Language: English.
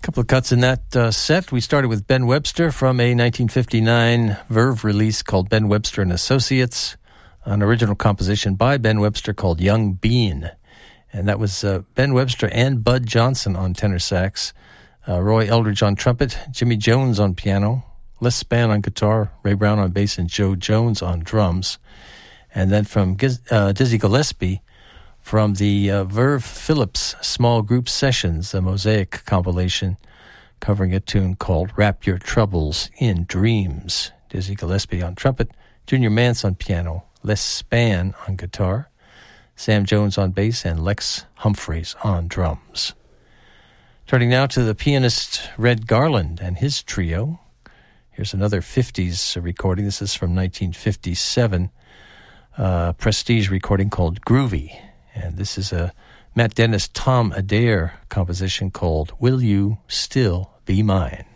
couple of cuts in that set. We started with Ben Webster from a 1959 Verve release called Ben Webster and Associates, an original composition by Ben Webster called Young Bean. And that was Ben Webster and Bud Johnson on tenor sax, Roy Eldridge on trumpet, Jimmy Jones on piano, Les Spann on guitar, Ray Brown on bass, and Joe Jones on drums. And then from Dizzy Gillespie, from the Verve Phillips Small Group Sessions, a Mosaic compilation covering a tune called Wrap Your Troubles in Dreams. Dizzy Gillespie on trumpet, Junior Mance on piano, Les Spann on guitar, Sam Jones on bass, and Lex Humphreys on drums. Turning now to the pianist Red Garland and his trio. Here's another 50s recording. This is from 1957, prestige recording called Groovy. And this is a Matt Dennis, Tom Adair composition called Will You Still Be Mine?